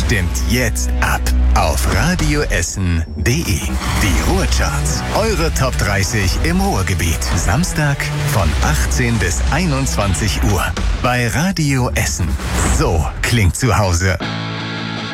stimmt jetzt ab auf radioessen.de. Die Ruhrcharts, eure Top 30 im Ruhrgebiet. Samstag von 18 bis 21 Uhr bei Radio Essen. So klingt zu Hause.